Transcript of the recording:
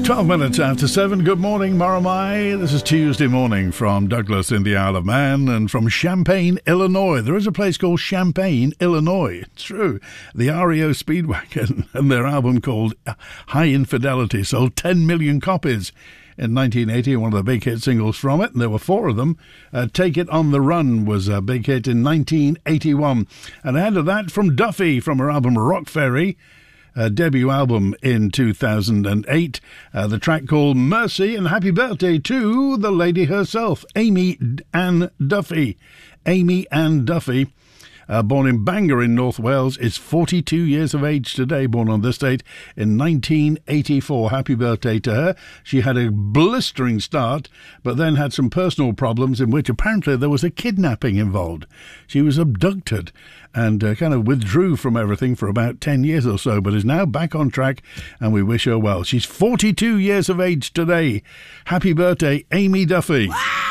12 minutes after 7. Good morning, Marramai. This is Tuesday morning from Douglas in the Isle of Man and from Champaign, Illinois. There is a place called Champaign, Illinois. It's true. The REO Speedwagon and their album called High Infidelity sold 10 million copies in 1980, one of the big hit singles from it, and there were 4 of them. Take It on the Run was a big hit in 1981. And ahead of that, from Duffy, from her album Rock Ferry, debut album in 2008, the track called Mercy, and happy birthday to the lady herself, Amy Ann Duffy. Amy Ann Duffy, born in Bangor in North Wales, is 42 years of age today, born on this date in 1984. Happy birthday to her. She had a blistering start, but then had some personal problems in which apparently there was a kidnapping involved. She was abducted and kind of withdrew from everything for about 10 years or so, but is now back on track, and we wish her well. She's 42 years of age today. Happy birthday, Amy Duffy. Wow!